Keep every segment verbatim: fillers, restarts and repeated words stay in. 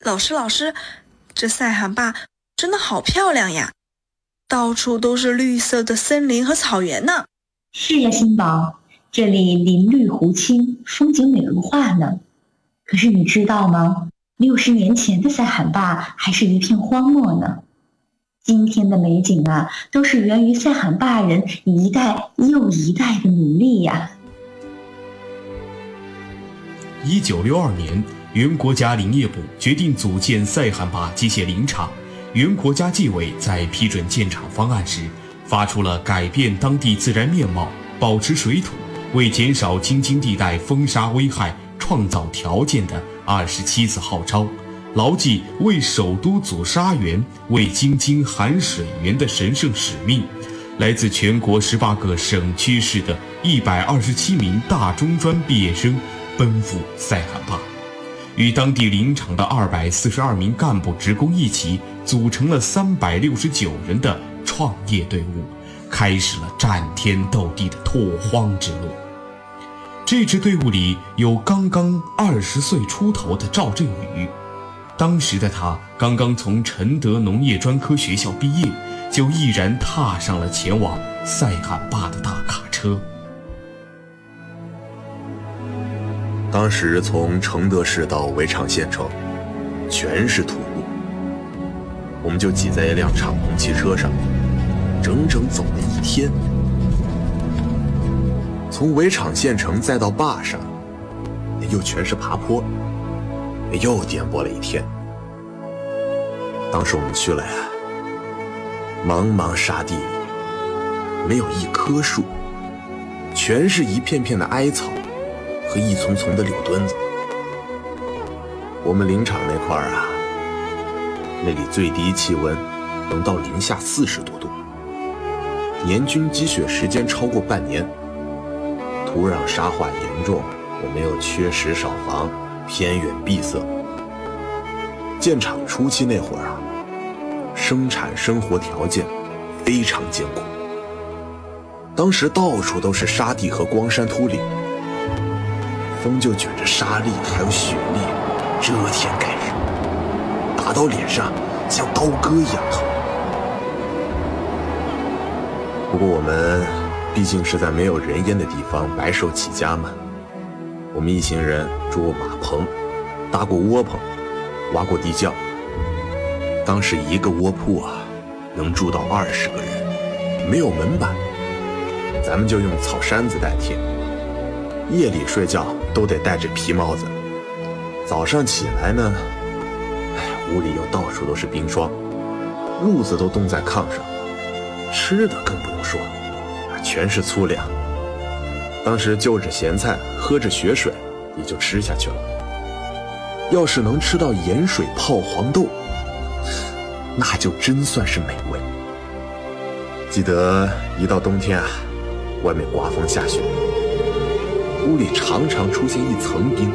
老师老师，这塞罕坝真的好漂亮呀，到处都是绿色的森林和草原呢。 是呀，新宝，这里林绿湖青，风景美如画呢。可是你知道吗？六十年前的塞罕坝还是一片荒漠呢。今天的美景啊，都是源于塞罕坝人一代又一代的努力呀。 一九六二年，原国家林业部决定组建塞罕坝机械林场。原国家纪委在批准建厂方案时，发出了改变当地自然面貌、保持水土、为减少京津地带风沙危害创造条件的二十七次号召，牢记为首都阻沙源、为京津含水源的神圣使命。来自全国十八个省区市的一百二十七名大中专毕业生奔赴塞罕坝，与当地林场的二百四十二名干部职工一起，组成了三百六十九人的创业队伍，开始了战天斗地的拓荒之路。这支队伍里有刚刚二十岁出头的赵振宇，当时的他刚刚从承德农业专科学校毕业，就毅然踏上了前往塞罕坝的大卡车。 当时从承德市到围场县城，全是土路，我们就挤在一辆敞篷汽车上，整整走了一天。从围场县城再到坝上，又全是爬坡，又颠簸了一天。当时我们去了呀，茫茫沙地里没有一棵树，全是一片片的艾草和一丛丛的柳墩子。我们林场那块儿啊，那里最低气温能到零下四十多度，年均积雪时间超过半年，土壤沙化严重，我们又缺石少房，偏远闭塞。建厂初期那会儿啊，生产生活条件非常艰苦，当时到处都是沙地和光山秃岭，风就卷着沙粒还有雪粒，遮天盖日，打到脸上像刀割一样疼。不过我们毕竟是在没有人烟的地方白手起家嘛，我们一行人住过马棚，搭过窝棚，挖过地窖。当时一个窝铺啊，能住到二十个人，没有门板，咱们就用草山子代替。夜里睡觉都得戴着皮帽子，早上起来呢，哎，屋里又到处都是冰霜，褥子都冻在炕上，吃的更不用说，全是粗粮。当时就着咸菜，喝着雪水，也就吃下去了。要是能吃到盐水泡黄豆，那就真算是美味。记得一到冬天啊，外面刮风下雪，屋里常常出现一层冰，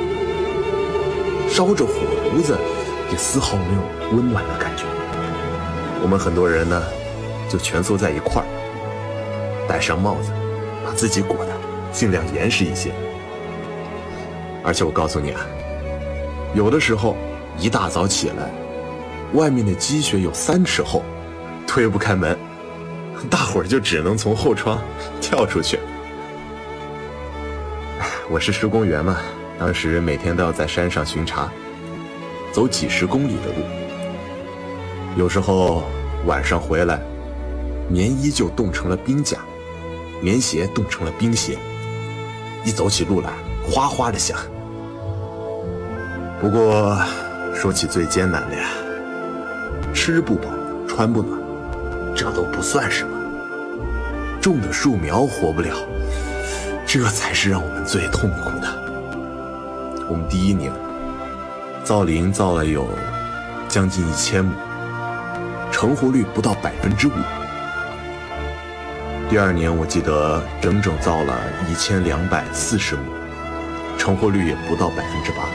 烧着火炉子也丝毫没有温暖的感觉。我们很多人呢，就蜷缩在一块儿，戴上帽子，把自己裹得尽量严实一些。而且我告诉你啊，有的时候一大早起来，外面的积雪有三尺厚，推不开门，大伙儿就只能从后窗跳出去。我是施工员嘛，当时每天都要在山上巡查，走几十公里的路。有时候晚上回来，棉衣就冻成了冰甲，棉鞋冻成了冰鞋，一走起路来哗哗的响。不过说起最艰难的呀，吃不饱穿不暖，这都不算什么，种的树苗活不了，这才是让我们最痛苦的。我们第一年造林造了有将近一千亩，成活率不到百分之五。第二年我记得整整造了一千两百四十亩，成活率也不到百分之八。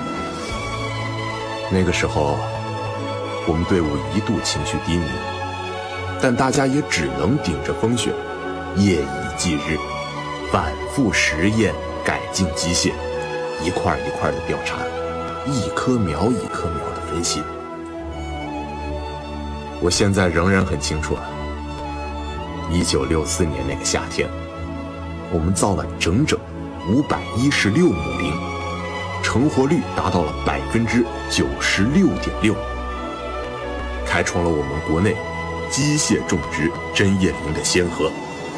那个时候我们队伍一度情绪低迷，但大家也只能顶着风雪，夜以继日，反复实验改进机械，一块一块的调查，一棵苗一棵苗的分析。我现在仍然很清楚啊，一九六四年那个夏天，我们造了整整五百一十六亩林，成活率达到了百分之九十六点六，开创了我们国内机械种植针叶林的先河。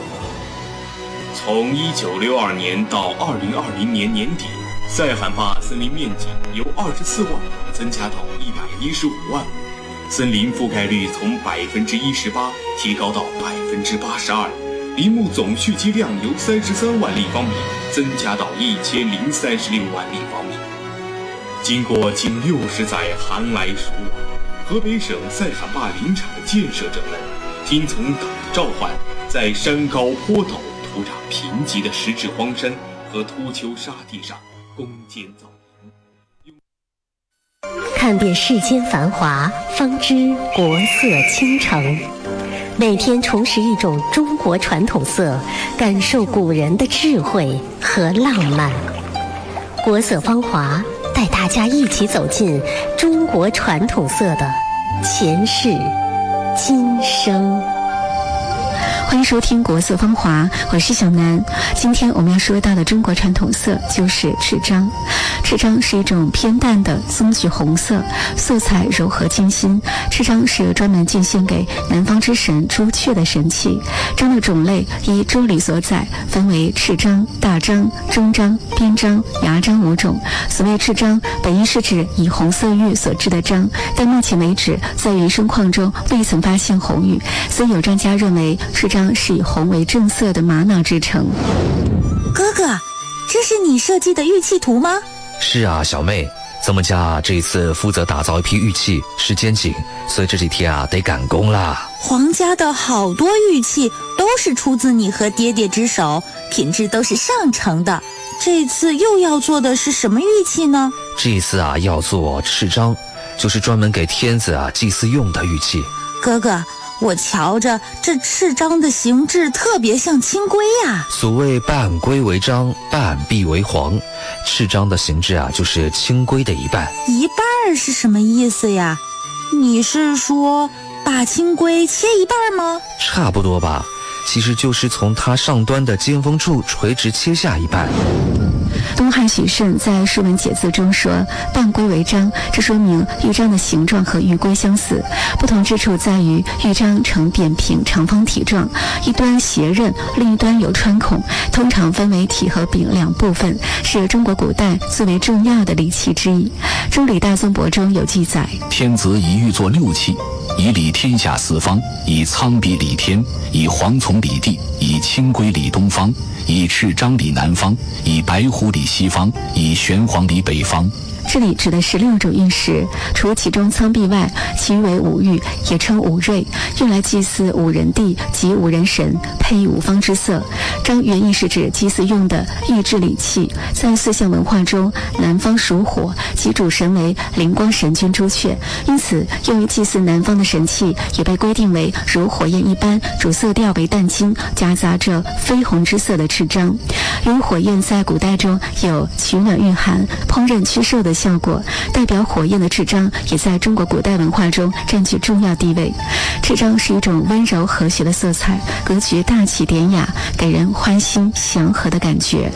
从一九六二年到二零二零年年底，塞罕坝森林面积由二十四万亩增加到一百一十五万亩，森林覆盖率从百分之一十八提高到百分之八十二，林木总蓄积量由三十三万立方米增加到一千零三十六万立方米。经过近六十载寒来暑往，河北省塞罕坝林场的建设者们听从党的召唤，在山高坡陡、土壤贫瘠的石质荒山和秃丘沙地上攻坚造林。 看遍世间繁华，方知国色倾城。每天重拾一种中国传统色，感受古人的智慧和浪漫。国色芳华带大家一起走进中国传统色的前世今生。 欢迎收听《国色芳华》，我是小南。今天我们要说到的中国传统色就是赤章。赤章是一种偏淡的棕橘红色，色彩柔和清新。赤章是专门进献给南方之神朱雀的神器。章的种类依周礼所载，分为赤章、大章、中章、边章、牙章五种。所谓赤章，本意是指以红色玉所制的章，但目前为止在原生矿中未曾发现红玉，所以有专家认为赤章是以红为正色的玛瑙制成。 哥哥，这是你设计的玉器图吗？ 是啊，小妹，咱们家这一次负责打造一批玉器，时间紧，所以这几天啊得赶工啦。 皇家的好多玉器都是出自你和爹爹之手，品质都是上乘的。这次又要做的是什么玉器呢？ 这一次啊要做赤章，就是专门给天子啊祭祀用的玉器。 哥哥，我瞧着这赤章的形制特别像青龟呀。 所谓半龟为章，半璧为黄，赤章的形制啊就是青龟的一半。 一半是什么意思呀？你是说把青龟切一半吗？ 差不多吧，其实就是从它上端的尖峰处垂直切下一半。 东汉许慎在《说文解字》中说半龟为章，这说明玉章的形状和玉龟相似，不同之处在于玉章呈扁平长方体状，一端斜刃，另一端有穿孔，通常分为体和柄两部分，是中国古代最为重要的礼器之一。《周礼大宗伯》中有记载， 天子以玉作六器，以理天下四方，以苍璧理天，以蝗虫理地，以青龟理东方，以赤章理南方，以白虎理西方，以玄黄理北方。 这里指的是六种玉石，除其中苍璧外，其余为五玉，也称五瑞，用来祭祀五人帝及五人神，配以五方之色。章原意是指祭祀用的玉制礼器，在四象文化中，南方属火，其主神为灵光神君朱雀，因此用于祭祀南方的神器也被规定为如火焰一般，主色调为淡金，夹杂着绯红之色的赤章。由于火焰在古代中有取暖御寒、烹饪驱兽的效果，代表火焰的赤章也在中国古代文化中占据重要地位。赤章是一种温柔和谐的色彩，格局大气典雅，给人欢欣祥和的感觉。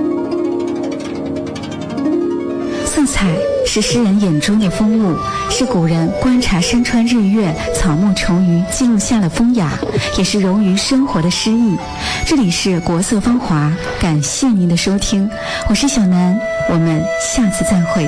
色彩是诗人眼中的风物，是古人观察山川日月、草木虫鱼记录下的风雅，也是融于生活的诗意。这里是国色芳华，感谢您的收听，我是小南，我们下次再会。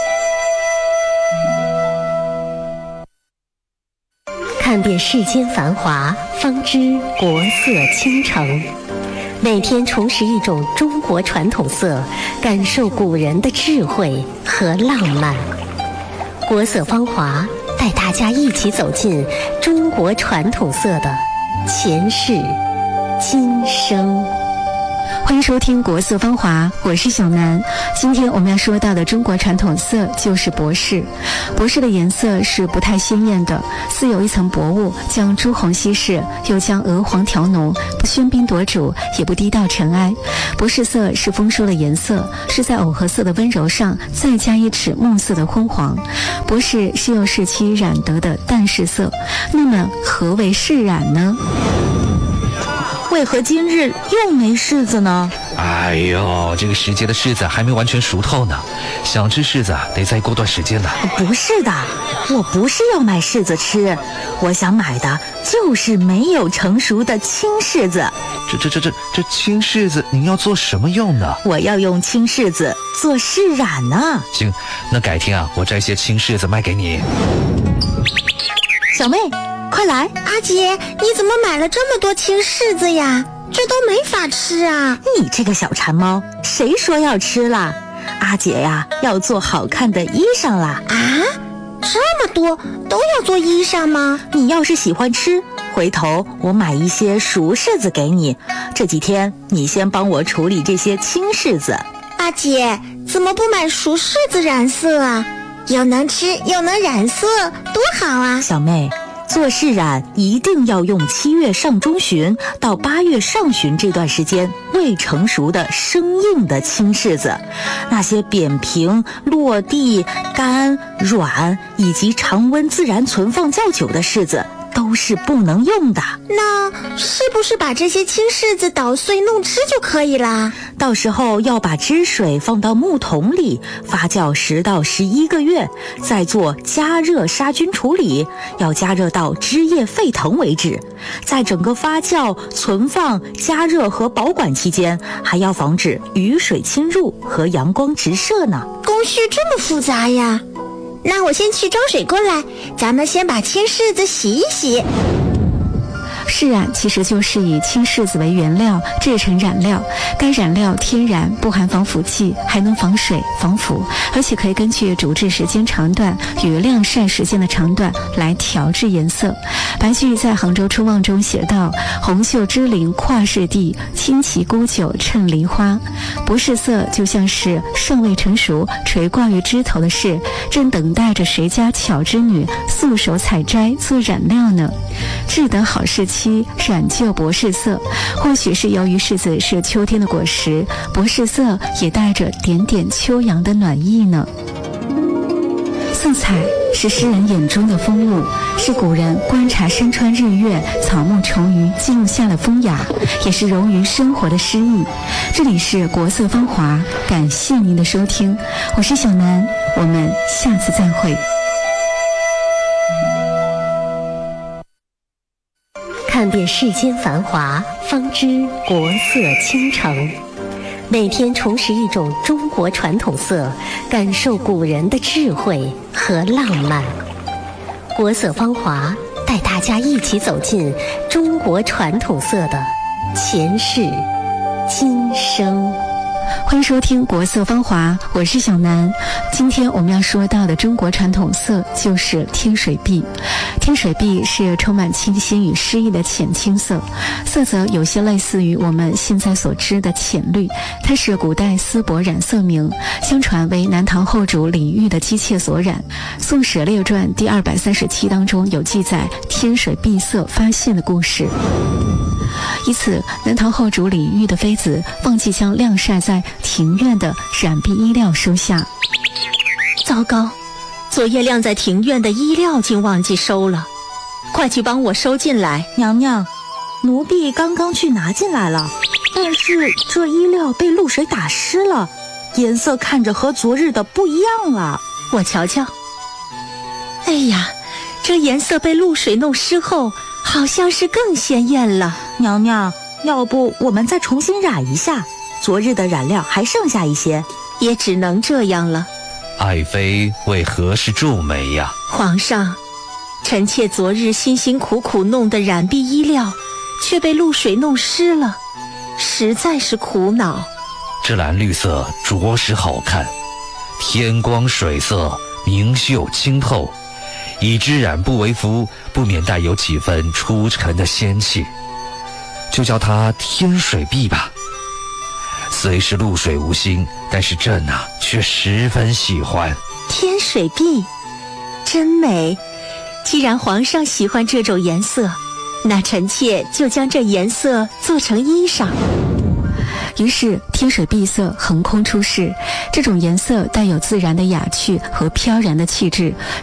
看遍世间繁华，方知国色倾城。每天重拾一种中国传统色，感受古人的智慧和浪漫。国色芳华带大家一起走进中国传统色的前世今生。 欢迎收听国色芳华，我是小南。今天我们要说到的中国传统色就是柏氏。柏氏的颜色是不太鲜艳的，似有一层薄雾，将朱红稀释，又将鹅黄调浓，不喧宾夺主，也不低到尘埃。柏氏色是丰收的颜色，是在藕荷色的温柔上再加一尺木色的昏黄。柏氏是用柿漆染得的淡柿色，那么何为柿染呢？ 为何今日又没柿子呢？ 哎呦，这个时节的柿子还没完全熟透呢，想吃柿子得再过段时间呢。 不是的，我不是要买柿子吃，我想买的就是没有成熟的青柿子。 这这这这这青柿子您要做什么用呢？ 我要用青柿子做柿染呢。 行，那改天啊，我摘些青柿子卖给你。 小妹，快来！ 阿姐，你怎么买了这么多青柿子呀？这都没法吃啊！ 你这个小馋猫，谁说要吃啦？阿姐呀，要做好看的衣裳啦！ 啊，这么多都要做衣裳吗？ 你要是喜欢吃，回头我买一些熟柿子给你。这几天你先帮我处理这些青柿子。 阿姐，怎么不买熟柿子染色啊？又能吃又能染色，多好啊！ 小妹，做柿染一定要用七月上中旬到八月上旬这段时间未成熟的生硬的青柿子，那些扁平、落地、干、软以及常温自然存放较久的柿子都是不能用的。 那是不是把这些青柿子捣碎弄汁就可以啦？ 到时候要把汁水放到木桶里发酵十到十一个月，再做加热杀菌处理，要加热到汁液沸腾为止。在整个发酵、存放、加热和保管期间，还要防止雨水侵入和阳光直射呢。 工序这么复杂呀？那我先去装水过来，咱们先把青柿子洗一洗。 柿染其实就是以青柿子为原料制成染料，该染料天然，不含防腐剂，还能防水防腐，而且可以根据煮制时间长短与晾晒时间的长短来调制颜色。白居易在《杭州春望》中写道：红袖织绫跨柿地，青旗沽酒衬梨花。柏柿色就像是尚未成熟垂挂于枝头的柿，正等待着谁家巧织女素手采摘做染料呢。制得好柿漆，染就柏柿色。或许是由于柿子是秋天的果实，柏柿色也带着点点秋阳的暖意呢。色彩是诗人眼中的风物，是古人观察山川日月、草木虫鱼记录下的风雅，也是融于生活的诗意。这里是国色芳华，感谢您的收听，我是小南，我们下次再会。 看遍世间繁华，方知国色倾城。每天重拾一种中国传统色，感受古人的智慧和浪漫。国色芳华带大家一起走进中国传统色的前世今生。 欢迎收听国色芳华，我是小南。今天我们要说到的中国传统色就是天水碧。天水碧是充满清新与诗意的浅青色，色泽有些类似于我们现在所知的浅绿，它是古代丝帛染色名，相传为南唐后主李煜的姬妾所染。《宋史列传》第二百三十七当中有记载天水碧色发现的故事。因此，南唐后主李煜的妃子忘记将晾晒在庭院的染碧衣料收下。 糟糕，昨夜晾在庭院的衣料竟忘记收了，快去帮我收进来。 娘娘，奴婢刚刚去拿进来了，但是这衣料被露水打湿了，颜色看着和昨日的不一样了。 我瞧瞧。哎呀，这颜色被露水弄湿后，好像是更鲜艳了。 娘娘，要不我们再重新染一下，昨日的染料还剩下一些。 也只能这样了。 爱妃为何是皱眉呀？ 皇上，臣妾昨日辛辛苦苦弄的染碧衣料，却被露水弄湿了，实在是苦恼。 这蓝绿色着实好看，天光水色，明秀清透，以之染布为服，不免带有几分出尘的仙气，就叫它天水碧吧。 虽是露水无心，但是朕啊却十分喜欢。 天水碧，真美。既然皇上喜欢这种颜色，那臣妾就将这颜色做成衣裳。 于是天水碧色横空出世，这种颜色带有自然的雅趣和飘然的气质，